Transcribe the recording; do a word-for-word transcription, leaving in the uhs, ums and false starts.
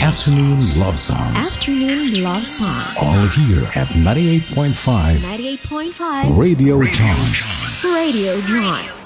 Afternoon Love Songs. Afternoon Love Songs. All here at ninety-eight point five. ninety-eight point five. Radio John. Radio John.